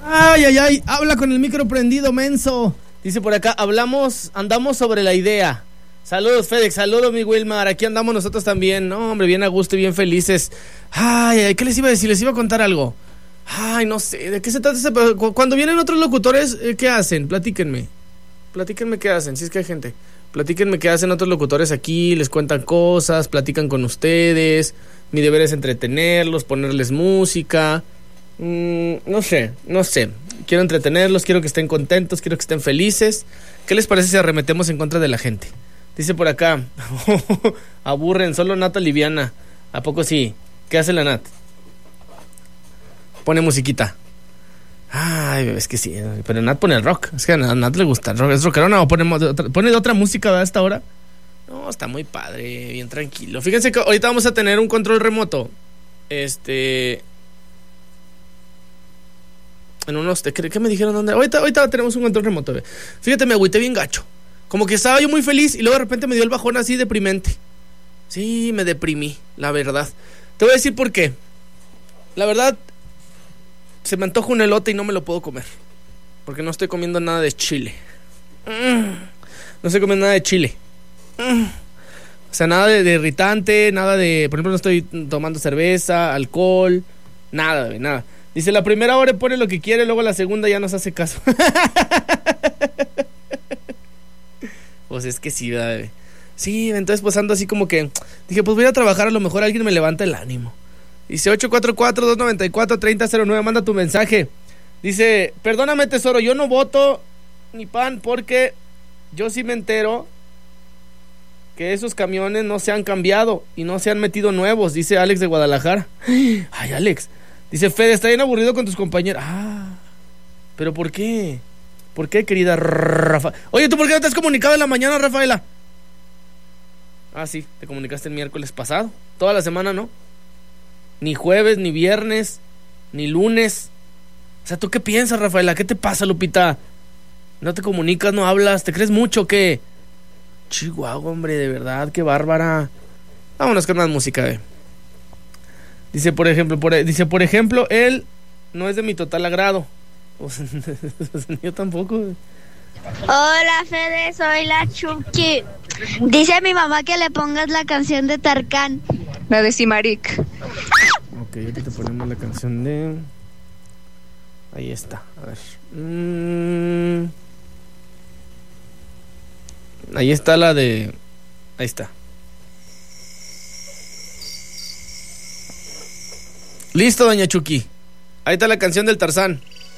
Ay, ay, ay, habla con el micro prendido, menso. Dice por acá, andamos sobre la idea. Saludos, Fedex, saludos, mi Wilmar. Aquí andamos nosotros también, no, hombre, bien a gusto y bien felices. Ay, ay, ¿qué les iba a decir? Les iba a contar algo. Ay, no sé, ¿de qué se trata? Cuando vienen otros locutores, ¿qué hacen? Platíquenme qué hacen, si es que hay gente. Platíquenme qué hacen otros locutores aquí, les cuentan cosas, platican con ustedes. Mi deber es entretenerlos, ponerles música. No sé. Quiero entretenerlos, quiero que estén contentos, quiero que estén felices. ¿Qué les parece si arremetemos en contra de la gente? Dice por acá, aburren, solo Nat aliviana. ¿A poco sí? ¿Qué hace la Nat? Pone musiquita. Ay, es que sí, pero Nat pone el rock. Es que a Nat le gusta el rock. ¿Es rockerona o pone de otra música a esta hora? No, está muy padre, bien tranquilo. Fíjense que ahorita vamos a tener un control remoto. En unos... ¿Qué me dijeron? ¿Dónde? Ahorita tenemos un control remoto. Fíjate, me agüité bien gacho. Como que estaba yo muy feliz y luego de repente me dio el bajón así deprimente. Sí, me deprimí, la verdad. Te voy a decir por qué. La verdad, se me antoja un elote y no me lo puedo comer. Porque no estoy comiendo nada de chile. No estoy comiendo nada de chile. O sea, nada de irritante, nada de... Por ejemplo, no estoy tomando cerveza, alcohol, nada. Dice, la primera hora pone lo que quiere, luego la segunda ya nos hace caso. Pues es que sí, ¿verdad? Sí, entonces pues ando así como que... Dije, pues voy a trabajar, a lo mejor alguien me levanta el ánimo. Dice 844-294-3009, manda tu mensaje. Dice, perdóname tesoro, yo no voto ni pan porque yo sí me entero que esos camiones no se han cambiado y no se han metido nuevos, dice Alex de Guadalajara. Ay, Alex. Dice, Fede, está bien aburrido con tus compañeros. ¿Pero por qué? ¿Por qué, querida Rafa? Oye, ¿tú por qué no te has comunicado en la mañana, Rafaela? Sí, te comunicaste el miércoles pasado. Toda la semana, ¿no? Ni jueves, ni viernes, ni lunes. O sea, ¿tú qué piensas, Rafaela? ¿Qué te pasa, Lupita? ¿No te comunicas, no hablas? ¿Te crees mucho o qué? Chihuahua, hombre, de verdad, qué bárbara. Vámonos con más música, Dice, por ejemplo, él no es de mi total agrado. Pues, yo tampoco. Hola, Fede, soy la Chucky. Dice mi mamá que le pongas la canción de Tarkan. La de Simarik. Ok, ahorita te ponemos la canción de... Ahí está, a ver. Ahí está la de... Ahí está. Listo, doña Chucky. Ahí está la canción del Tarzán.